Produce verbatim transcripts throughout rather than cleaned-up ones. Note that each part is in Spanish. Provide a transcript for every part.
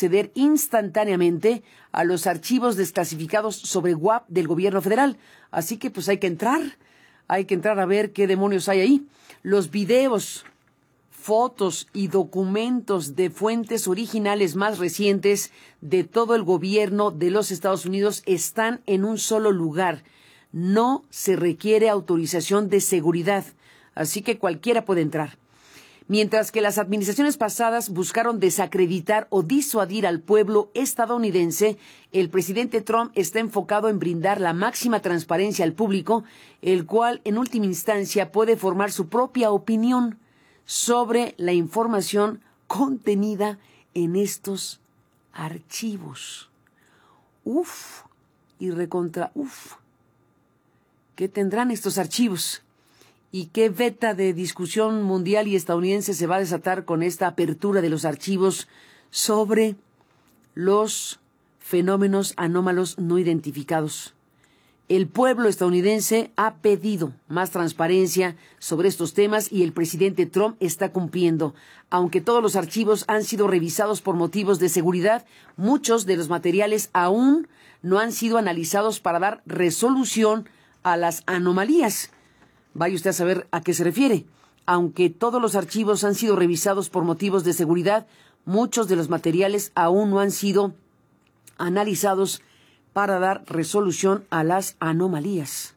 acceder instantáneamente a los archivos desclasificados sobre W A P del gobierno federal. Así que pues hay que entrar, hay que entrar a ver qué demonios hay ahí. Los videos, fotos y documentos de fuentes originales más recientes de todo el gobierno de los Estados Unidos están en un solo lugar. No se requiere autorización de seguridad, así que cualquiera puede entrar. Mientras que las administraciones pasadas buscaron desacreditar o disuadir al pueblo estadounidense, el presidente Trump está enfocado en brindar la máxima transparencia al público, el cual en última instancia puede formar su propia opinión sobre la información contenida en estos archivos. Uf, y recontra, uf. ¿Qué tendrán estos archivos? ¿Y qué veta de discusión mundial y estadounidense se va a desatar con esta apertura de los archivos sobre los fenómenos anómalos no identificados? El pueblo estadounidense ha pedido más transparencia sobre estos temas y el presidente Trump está cumpliendo. Aunque todos los archivos han sido revisados por motivos de seguridad, muchos de los materiales aún no han sido analizados para dar resolución a las anomalías. Vaya usted a saber a qué se refiere. Aunque todos los archivos han sido revisados por motivos de seguridad, muchos de los materiales aún no han sido analizados para dar resolución a las anomalías.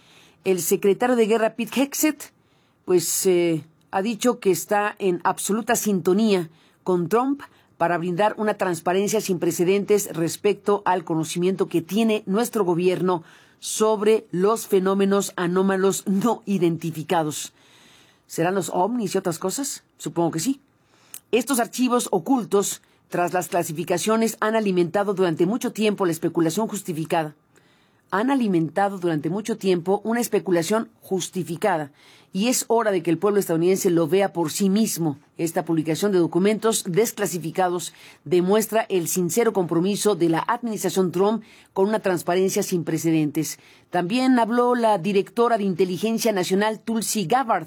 El secretario de Guerra, Pete Hegseth, pues eh, ha dicho que está en absoluta sintonía con Trump para brindar una transparencia sin precedentes respecto al conocimiento que tiene nuestro gobierno sobre los fenómenos anómalos no identificados. ¿Serán los ovnis y otras cosas? Supongo que sí. Estos archivos ocultos, tras las clasificaciones, han alimentado durante mucho tiempo la especulación justificada. Han alimentado durante mucho tiempo una especulación justificada. Y es hora de que el pueblo estadounidense lo vea por sí mismo. Esta publicación de documentos desclasificados demuestra el sincero compromiso de la administración Trump con una transparencia sin precedentes. También habló la directora de Inteligencia Nacional, Tulsi Gabbard.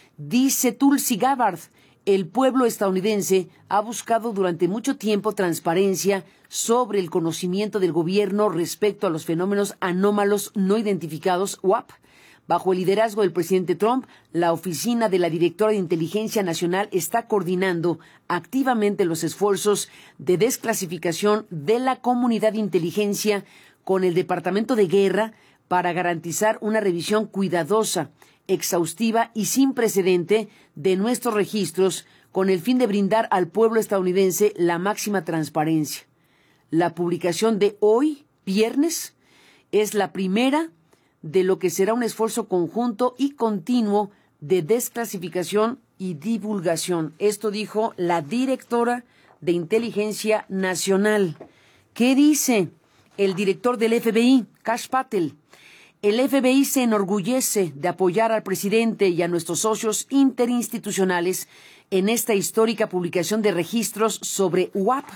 Dice Tulsi Gabbard, el pueblo estadounidense ha buscado durante mucho tiempo transparencia sobre el conocimiento del gobierno respecto a los fenómenos anómalos no identificados, U A P. Bajo el liderazgo del presidente Trump, la oficina de la directora de Inteligencia Nacional está coordinando activamente los esfuerzos de desclasificación de la comunidad de inteligencia con el Departamento de Guerra para garantizar una revisión cuidadosa, exhaustiva y sin precedente de nuestros registros con el fin de brindar al pueblo estadounidense la máxima transparencia. La publicación de hoy, viernes, es la primera de lo que será un esfuerzo conjunto y continuo de desclasificación y divulgación. Esto dijo la directora de Inteligencia Nacional. ¿Qué dice el director del F B I, Kash Patel? El F B I se enorgullece de apoyar al presidente y a nuestros socios interinstitucionales en esta histórica publicación de registros sobre U A P,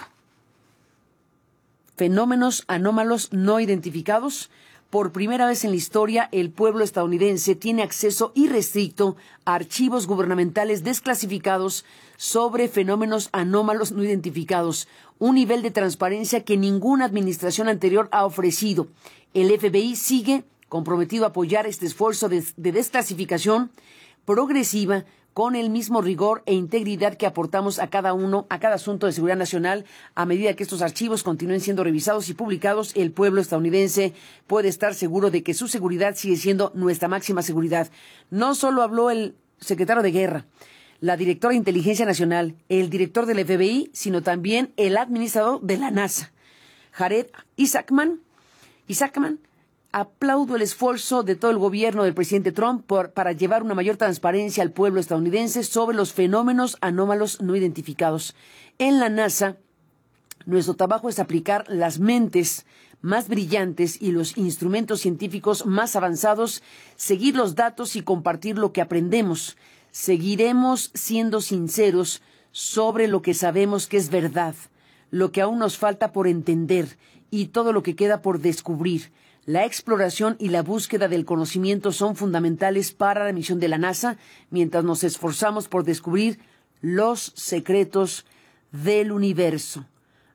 fenómenos anómalos no identificados. Por primera vez en la historia, el pueblo estadounidense tiene acceso irrestricto a archivos gubernamentales desclasificados sobre fenómenos anómalos no identificados, un nivel de transparencia que ninguna administración anterior ha ofrecido. El F B I sigue comprometido a apoyar este esfuerzo de, de desclasificación progresiva con el mismo rigor e integridad que aportamos a cada uno, a cada asunto de seguridad nacional. A medida que estos archivos continúen siendo revisados y publicados, el pueblo estadounidense puede estar seguro de que su seguridad sigue siendo nuestra máxima seguridad. No solo habló el secretario de Guerra, la directora de Inteligencia Nacional, el director del F B I, sino también el administrador de la NASA, Jared Isaacman. Isaacman Aplaudo el esfuerzo de todo el gobierno del presidente Trump por, para llevar una mayor transparencia al pueblo estadounidense sobre los fenómenos anómalos no identificados. En la NASA, nuestro trabajo es aplicar las mentes más brillantes y los instrumentos científicos más avanzados, seguir los datos y compartir lo que aprendemos. Seguiremos siendo sinceros sobre lo que sabemos que es verdad, lo que aún nos falta por entender y todo lo que queda por descubrir. La exploración y la búsqueda del conocimiento son fundamentales para la misión de la NASA, mientras nos esforzamos por descubrir los secretos del universo.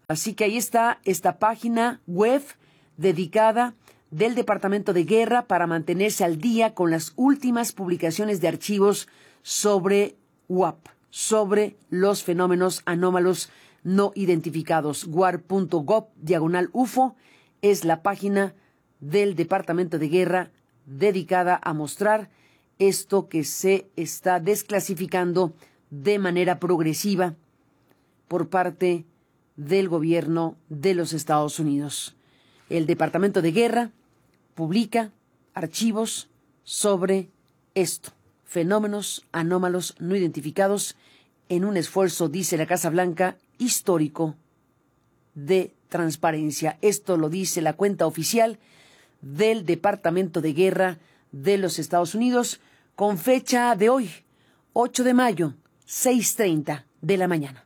Así que ahí está esta página web dedicada del Departamento de Guerra para mantenerse al día con las últimas publicaciones de archivos sobre U A P, sobre los fenómenos anómalos no identificados. war.gov diagonal U F O es la página del Departamento de Guerra dedicada a mostrar esto que se está desclasificando de manera progresiva por parte del gobierno de los Estados Unidos. El Departamento de Guerra publica archivos sobre esto, fenómenos anómalos no identificados, en un esfuerzo, dice la Casa Blanca, histórico de transparencia. Esto lo dice la cuenta oficial del Departamento de Guerra de los Estados Unidos, con fecha de hoy, ocho de mayo, seis treinta de la mañana.